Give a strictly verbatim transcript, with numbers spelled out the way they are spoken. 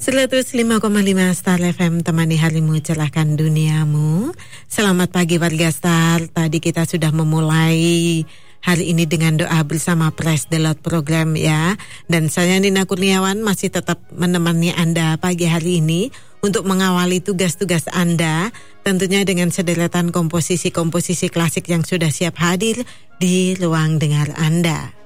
seratus lima koma lima Star F M, temani harimu, cerahkan duniamu. Selamat pagi warga Star. Tadi kita sudah memulai hari ini dengan doa bersama Praise the Lord program ya. Dan saya Nina Kurniawan masih tetap menemani Anda pagi hari ini untuk mengawali tugas-tugas Anda, tentunya dengan sederetan komposisi-komposisi klasik yang sudah siap hadir di ruang dengar Anda.